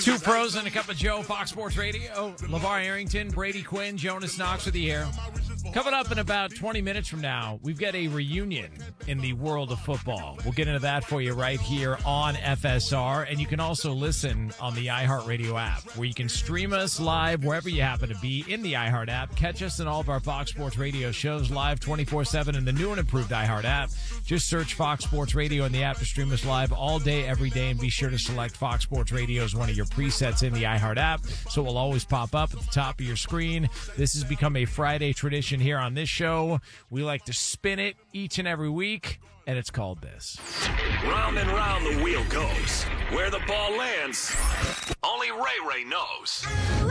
Two pros and a cup of Joe, Fox Sports Radio. LeVar Arrington, Brady Quinn, Jonas Knox with the air. Coming up in about 20 minutes from now, we've got a reunion in the world of football. We'll get into that for you right here on FSR. And you can also listen on the iHeartRadio app, where you can stream us live wherever you happen to be in the iHeart app. Catch us in all of our Fox Sports Radio shows live 24/7 in the new and improved iHeart app. Just search Fox Sports Radio in the app to stream us live all day, every day. And be sure to select Fox Sports Radio as one of your presets in the iHeart app, so it will always pop up at the top of your screen. This has become a Friday tradition here on this show. We like to spin it each and every week, and it's called this. Round and round the wheel goes. Where the ball lands, only Ray knows.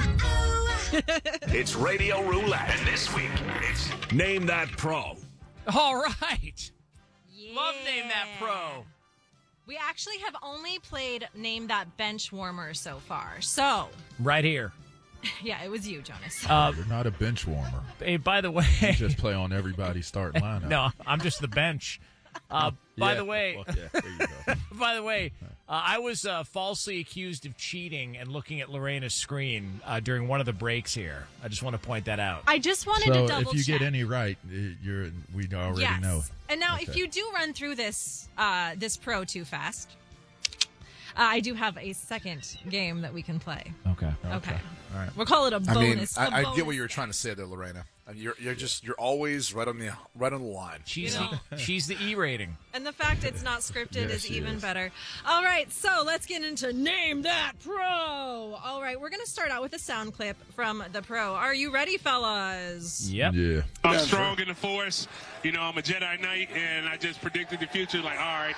It's Radio Roulette, and this week, it's Name That Pro. All right. Yeah. Love Name That Pro. We actually have only played Name That Bench Warmer so far. So, Right here. yeah, it was you, Jonas. You're not a bench warmer. Hey, by the way. You just play on everybody's starting lineup. No, I'm just the bench. By the way, well, yeah, there you go. By the way, I was falsely accused of cheating and looking at Lorena's screen during one of the breaks here. I just want to point that out. I just wanted So to double check. if you get any right, we already yes. know. And now, Okay. if you do run through this this pro too fast, I do have a second game that we can play. Okay. Okay. All right. We'll call it a bonus. I get what you were trying to say there, Lorena. I mean, you're always right on the line. She's You know. she's the E rating. And the fact it's not scripted Yes, is she even is. better. All right, so let's get into Name That Pro. All right, we're going to start out with a sound clip from the pro. Are you ready, fellas? Yep. Yeah. I'm strong in the Force. You know, I'm a Jedi Knight, and I just predicted the future. Like, all right.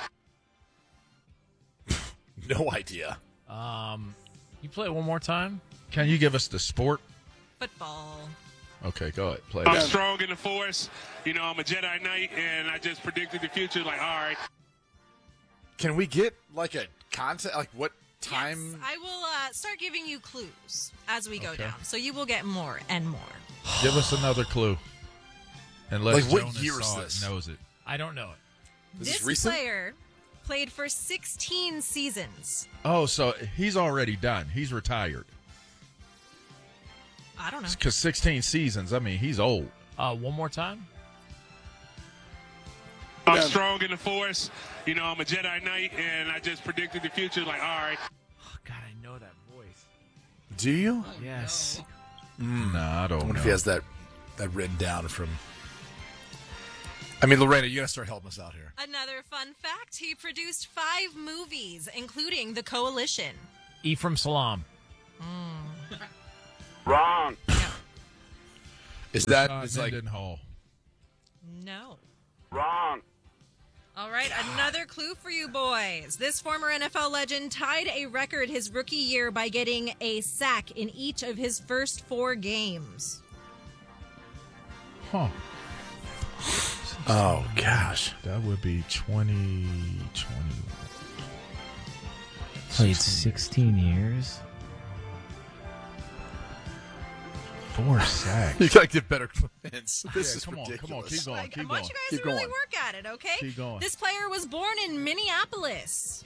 No idea. You play it one more time? Can you give us the sport? Football. Okay, go ahead. Play I'm it. strong in the Force. You know, I'm a Jedi Knight, and I just predicted the future. Like, all right. Can we get like a content? Like what time? Yes, I will start giving you clues as we go down. So you will get more and more. Give us another clue. Unless Like, what Jonas year is saw it, this? knows it. I don't know it. Is This this recent? player played for 16 seasons. Oh, so he's already done. He's retired. I don't know. Because 16 seasons, I mean, he's old. One more time? I'm strong in the Force. You know, I'm a Jedi Knight, and I just predicted the future. Like, all right. Oh, God, I know that voice. Do you? Yes. Nah, I don't I wonder know. if he has that written down from. I mean, Lorena, you gotta start helping us out here. Another fun fact, he produced 5 movies, including The Coalition. Ephraim Salam. Wrong. Is that Sean it's like Mendenhall. No. Wrong. All right, another clue for you boys. This former NFL legend tied a record his rookie year by getting a sack in each of his first 4 games. Huh. oh gosh, That would be 2021. Played 16 years. 4 sacks. you gotta get better hints. This is come on, ridiculous. keep going, I keep want going. you guys Keep to really going. work at it, okay? Keep going. This player was born in Minneapolis.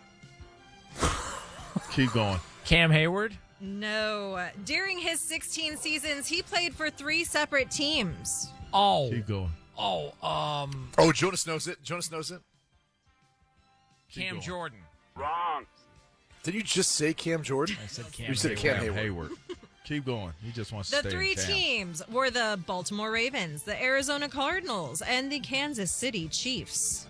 Keep going. Cam Hayward. No. During his 16 seasons, he played for 3 separate teams. Oh. Keep going. Oh, Oh, Jonas knows it. Jonas knows it. Cam going. Jordan. Wrong. Did you just say Cam Jordan? I said Cam You said Hayward. Cam Hayward. Keep going. He just wants The to stay 3 in town. teams were the Baltimore Ravens, the Arizona Cardinals, and the Kansas City Chiefs.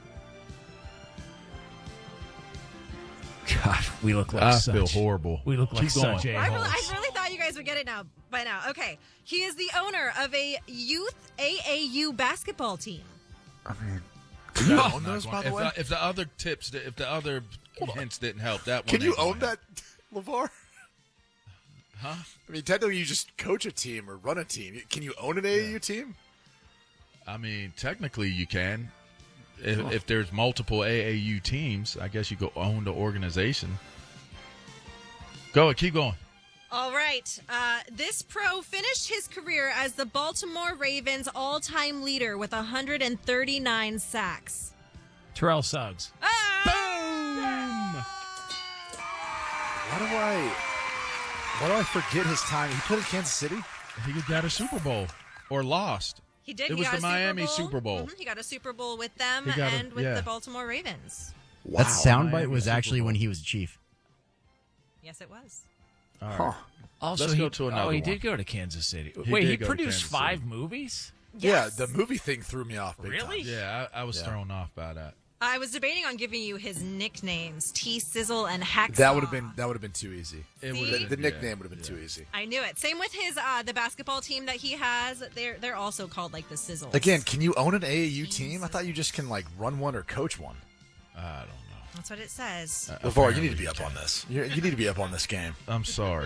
God, we look like I such. feel horrible. We look like Keep going. such I a-holes. really thought you guys would get it by now. Okay. He is the owner of a youth AAU basketball team. I mean, Can you own those, by the way? If the other tips, if the other hints didn't help, that one. Can you ain't gonna own help. that, LeVar? Huh? I mean, technically, you just coach a team or run a team. Can you own an AAU team? I mean, technically, you can. If there's multiple AAU teams, I guess you go own the organization. Go ahead, keep going. All right. This pro finished his career as the Baltimore Ravens all-time leader with 139 sacks. Terrell Suggs. Ah! Why do I forget his time? He played in Kansas City? He got a Super Bowl or lost. He did. It He was got the a Miami Super Bowl. He got a Super Bowl with them He got and with yeah. the Baltimore Ravens. That soundbite Miami was Super actually Bowl. when he was a Chief. Yes, it was. All right. Huh. Also, Let's go to another he one. did go to Kansas City. He Wait, did he go to produced Kansas 5 City. movies? Yes. Yeah, the movie thing threw me off. Big Really? time. Yeah, I was thrown off by that. I was debating on giving you his nicknames, T-Sizzle and Hacksaw. That would have been too easy. It See? would've The been- nickname would have been too easy. I knew it. Same with his the basketball team that he has. They're also called like the Sizzles. Again, can you own an AAU team? I thought you just can like run one or coach one. I don't know. That's what it says. LeVar, you need to be up on this. You need to be up on this game. I'm sorry.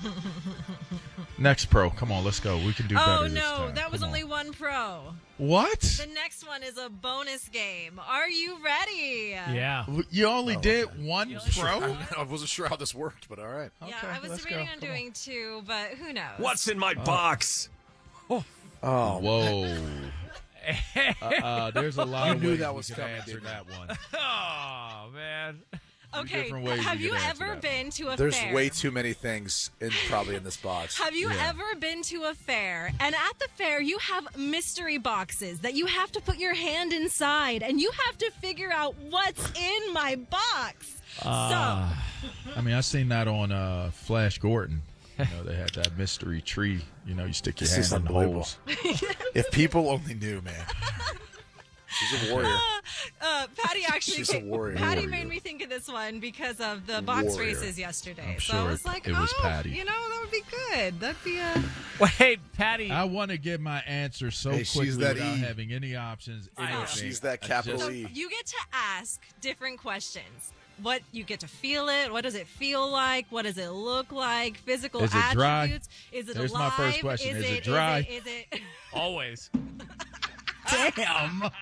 Next pro. Come on, let's go. We can do better Oh this no, time. that was Come only on. one pro. What? The next one is a bonus game. Are you ready? Yeah. You only did one pro? I wasn't sure how this worked, but all right. Yeah, Okay, I was let's debating go. on Come doing 2, but who knows? What's in my box? Oh, Whoa. There's a lot You of knew ways that we was could coming, answer didn't that one. Oh, man. Okay, different ways have you you could answer ever that been to a there's fair? way too many things probably in this box. Have you Yeah. ever been to a fair and at the fair you have mystery boxes that you have to put your hand inside and you have to figure out what's in my box? I mean, I seen that on Flash Gordon. You know, they had that mystery tree. You know, you stick your This is hand in the unbelievable. holes. If people only knew, man. She's a warrior. Patty actually She's a warrior. Patty Warrior. made me think of this one because of the box Warrior. races yesterday. I'm so I sure was like, it was oh, Patty. you know, that would be good. That'd be a Wait, Patty. I want to get my answer so Hey, she's quickly that without E. having any options. anything. She's that I capital just- E. You get to ask different questions. What you get to feel it. What does it feel like? What does it look like? Physical Is it dry? attributes. Is it There's my alive? first question. Is it dry? Is it? Always. Damn.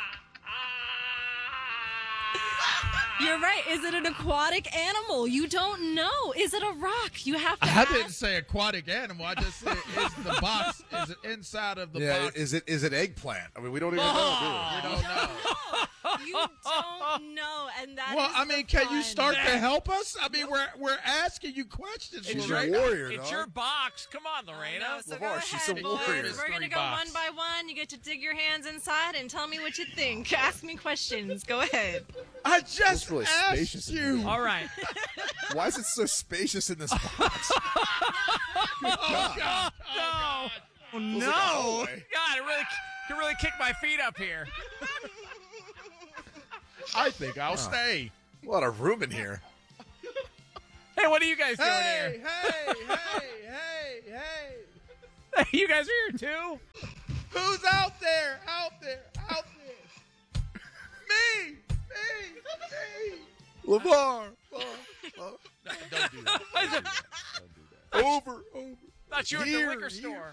You're right. Is it an aquatic animal? You don't know. Is it a rock? You have to I ask. didn't say aquatic animal. I just said, is the box, is it inside of the Yeah, box? is it eggplant? I mean, we don't even know. We don't know. You don't know, and that Well, is I the mean, can you fun. start to help us? I mean, we're asking you questions. She's Lorraine. a warrior, It's dog. your box. Come on, No, Lorena. so LeVar, go she's ahead, a boys. warrior. We're gonna Mystery go box. one by one. You get to dig your hands inside and tell me what you think. Ask me questions. Go ahead. I just It's really asked spacious in you. here. All right. Why is it so spacious in this box? Oh, God. No. No. God, it can really kick my feet up here. I think I'll stay. A lot of room in here. Hey, what are you guys doing Hey, here? hey. You guys are here too? Who's out there? Out there. Me. LeVar. Don't do that. Over. Thought you were at Here, the liquor here. store.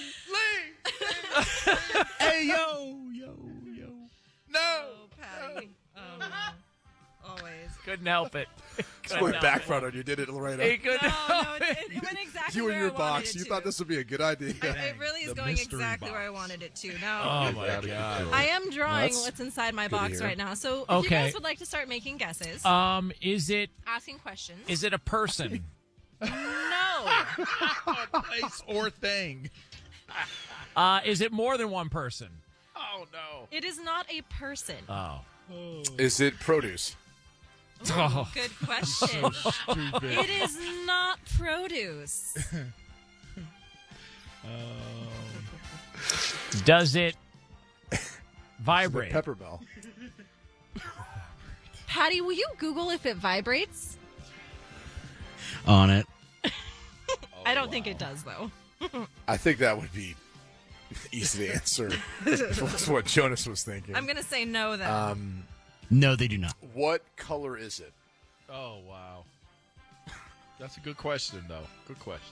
Hey, yo. No. Oh, Patty. Always. Couldn't help it. Going backfired on you, did it, Lorena? He couldn't No, help no, it. it went exactly You where and your I wanted box. it You to. thought this would be a good idea. It really is The going mystery exactly where I box. wanted it to. No. Oh, my God. I am drawing That's what's inside my good to box hear. right now. So if you Okay. guys would like to start making guesses, Is asking questions. it a person? No. Place or thing. Is it more than one person? Oh, no. It is not a person. Oh. Is it produce? Oh. Good question. Stupid. It is not produce. Does it vibrate? Pepper Bell. Patty, will you Google if it vibrates? On it. I don't think it does, though. I think that would be easy to answer. That's what Jonas was thinking. I'm going to say no, then. No, they do not. What color is it? Oh, wow. That's a good question, though. Good question.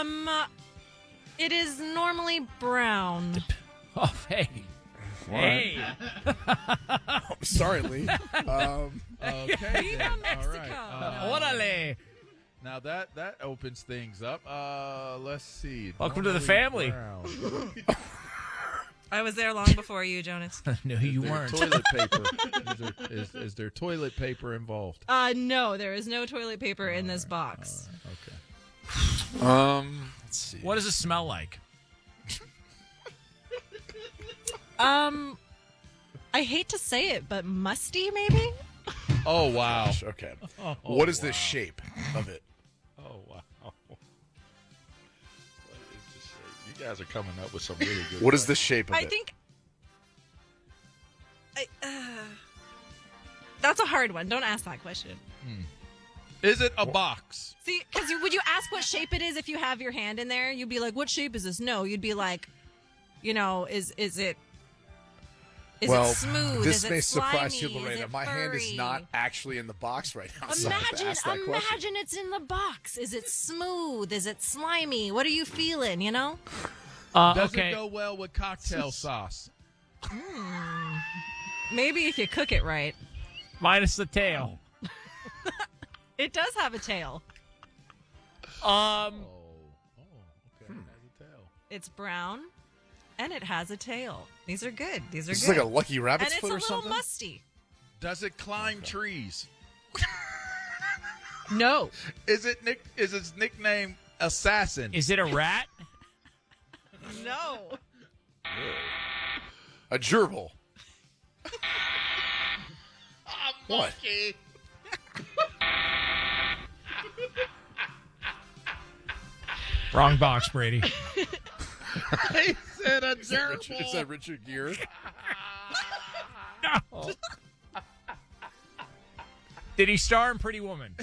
It is normally brown. Oh, hey. Hey. Sorry, Lee. Okay. Viva then. Mexico. All right. Orale. Now that opens things up. Let's see. Welcome to the Normally family. brown. I was there long before you, Jonas. No, you There weren't. toilet paper. Is there toilet paper involved? No, there is no toilet paper in this box. Okay. Let's see. What does it smell like? I hate to say it, but musty, maybe? Oh wow. Gosh, okay. What is the shape of it? Oh wow. What is the shape? You guys are coming up with some really good. What is the shape of I it? think... that's a hard one. Don't ask that question. Is it a box? See, because would you ask what shape it is if you have your hand in there? You'd be like, what shape is this? No, you'd be like, is it... Is well, it smooth? this is may it slimy? surprise you, Is Lorena. it My hand is furry? not actually in the box right now. So I have to ask that question. Imagine it's in the box. Is it smooth? Is it slimy? What are you feeling, you know? Does Okay. it go well with cocktail sauce? Maybe if you cook it right. Minus the tail. It does have a tail. Okay. It has a tail. It's brown, and it has a tail. These are good. These are Is this good. like a Lucky and Rabbit's it's foot a or little something? musty. Does it climb trees? No. Is its nickname Assassin? Is it a rat? No. A gerbil. What? Wrong box, Brady. He said a gerbil. Is that Richard Gere? No. Did he star in Pretty Woman?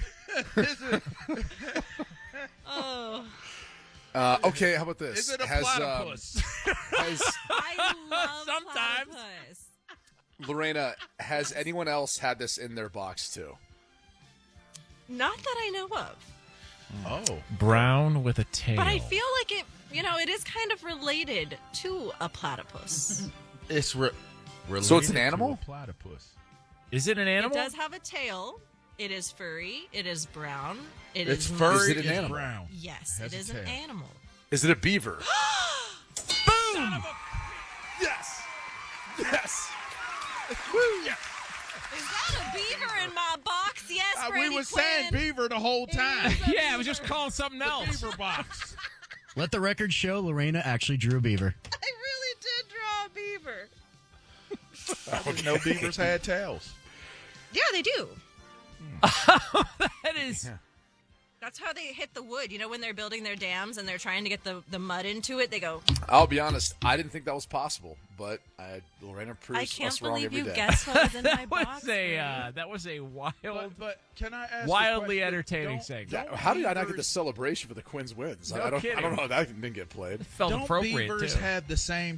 Oh. Okay, how about this? Is it a platypus? I love Sometimes. platypus. Lorena, has anyone else had this in their box too? Not that I know of. Oh. Brown with a tail. But I feel like it, it is kind of related to a platypus. It's related So it's an to animal? a platypus. Is it an animal? It does have a tail. It is furry. It is brown. It's is furry. Is it an it's animal? brown. Yes, Has it a is an tail. animal. Is it a beaver? Boom! Yes. Yes. Is that a beaver in my box? Yes, We Brady were saying Quinn. beaver the whole time. Yeah, I was just calling something else. Beaver box. Let the record show Lorena actually drew a beaver. I really did draw a beaver. I didn't know beavers had tails. Yeah, they do. That is. That's how they hit the wood. When they're building their dams and they're trying to get the mud into it, they go, I'll be honest. I didn't think that was possible, but Lorena I proves can't us wrong believe every you day. guessed what was in my That box. was Brady. that was a wild, But can I ask wildly a question? entertaining Don't- segment. Yeah, don't how did I not get the beavers- celebration for the Quins wins? No I don't kidding. know how that didn't get played. Felt Don't appropriate beavers too. have the same